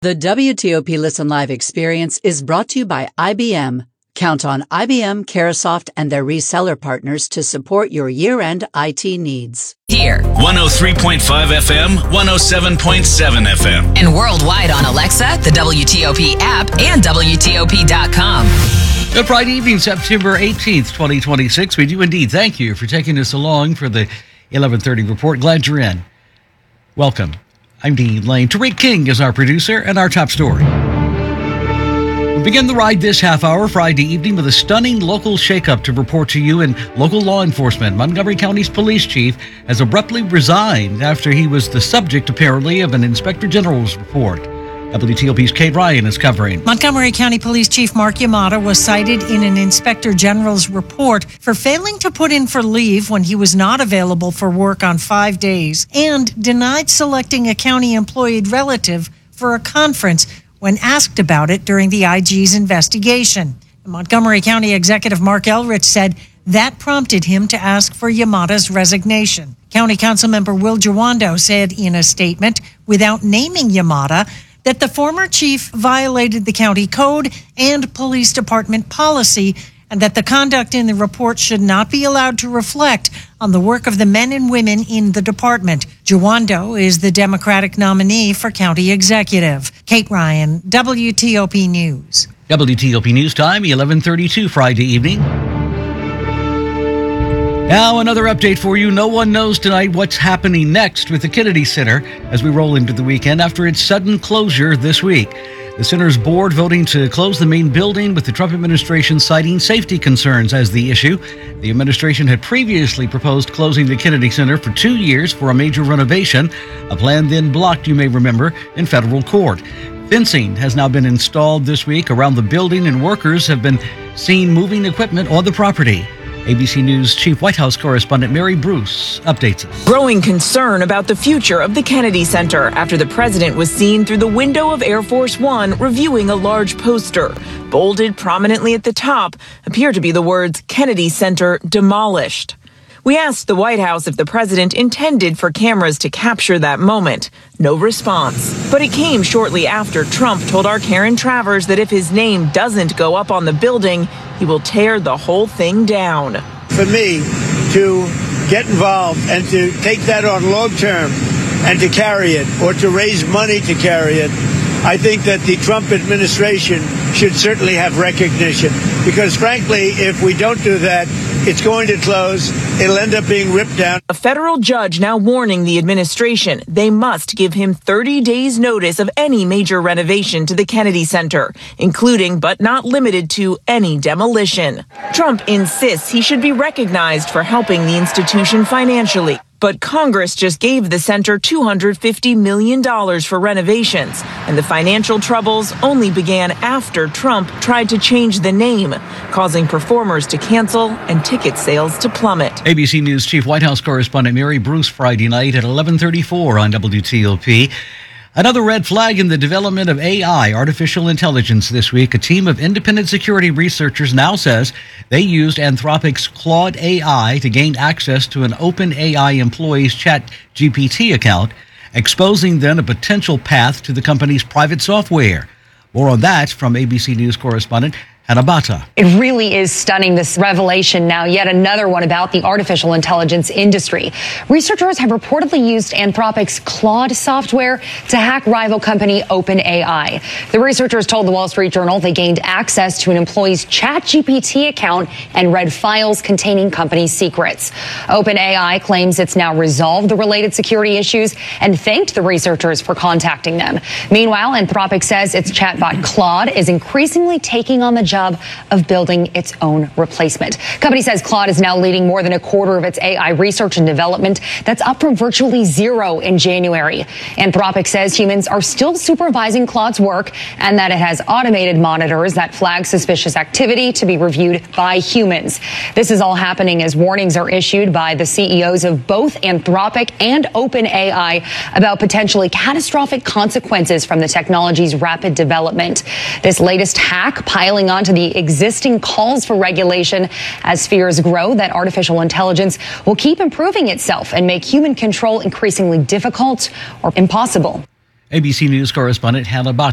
The WTOP Listen Live experience is brought to you by IBM. Count on IBM, Carahsoft, and their reseller partners to support your year-end IT needs. Here. 103.5 FM, 107.7 FM. And worldwide on Alexa, the WTOP app, and WTOP.com. Good Friday evening, September 18th, 2026. We do indeed thank you for taking us along for the 11:30 report. Glad you're in. Welcome. I'm Dean Lane. Tariq King is our producer and our top story. We begin the ride this half hour Friday evening with a stunning local shakeup to report to you. In local law enforcement, Montgomery County's police chief has abruptly resigned after he was the subject, apparently, of an inspector general's report. WTOP's Kate Ryan is covering. Montgomery County Police Chief Mark Yamada was cited in an inspector general's report for failing to put in for leave when he was not available for work on 5 days and denied selecting a county employee relative for a conference when asked about it during the IG's investigation. Montgomery County Executive Mark Elrich said that prompted him to ask for Yamada's resignation. County Councilmember Will Jawando said in a statement, without naming Yamada, that the former chief violated the county code and police department policy, and that the conduct in the report should not be allowed to reflect on the work of the men and women in the department. Jawando is the Democratic nominee for county executive. Kate Ryan, WTOP News. WTOP News Time, 11:32 Friday evening. Now another update for you. No one knows tonight what's happening next with the Kennedy Center as we roll into the weekend after its sudden closure this week. The center's board voting to close the main building, with the Trump administration citing safety concerns as the issue. The administration had previously proposed closing the Kennedy Center for 2 years for a major renovation, a plan then blocked, you may remember, in federal court. Fencing has now been installed this week around the building, and workers have been seen moving equipment on the property. ABC News Chief White House correspondent Mary Bruce updates us. Growing concern about the future of the Kennedy Center after the president was seen through the window of Air Force One reviewing a large poster. Bolded prominently at the top appear to be the words Kennedy Center demolished. We asked the White House if the president intended for cameras to capture that moment. No response. But it came shortly after Trump told our Karen Travers that if his name doesn't go up on the building, he will tear the whole thing down. For me to get involved and to take that on long term and to carry it, or to raise money to carry it, I think that the Trump administration should certainly have recognition. Because frankly, if we don't do that, it's going to close. It'll end up being ripped down. A federal judge now warning the administration they must give him 30 days notice of any major renovation to the Kennedy Center, including but not limited to any demolition. Trump insists he should be recognized for helping the institution financially. But Congress just gave the center $250 million for renovations, and the financial troubles only began after Trump tried to change the name, causing performers to cancel and ticket sales to plummet. ABC News Chief White House correspondent Mary Bruce Friday night at 11:34 on WTOP. Another red flag in the development of AI, artificial intelligence, this week. A team of independent security researchers now says they used Anthropic's Claude AI to gain access to an OpenAI employee's ChatGPT account, exposing then a potential path to the company's private software. More on that from ABC News correspondent Hannah Bata. It really is stunning, this revelation now, yet another one about the artificial intelligence industry. Researchers have reportedly used Anthropic's Claude software to hack rival company OpenAI. The researchers told the Wall Street Journal they gained access to an employee's ChatGPT account and read files containing company secrets. OpenAI claims it's now resolved the related security issues and thanked the researchers for contacting them. Meanwhile, Anthropic says its chatbot Claude is increasingly taking on the job of building its own replacement. Company says Claude is now leading more than a quarter of its AI research and development. That's up from virtually zero in January. Anthropic says humans are still supervising Claude's work and that it has automated monitors that flag suspicious activity to be reviewed by humans. This is all happening as warnings are issued by the CEOs of both Anthropic and OpenAI about potentially catastrophic consequences from the technology's rapid development. This latest hack piling on to the existing calls for regulation as fears grow that artificial intelligence will keep improving itself and make human control increasingly difficult or impossible. ABC News correspondent Hannah Bata.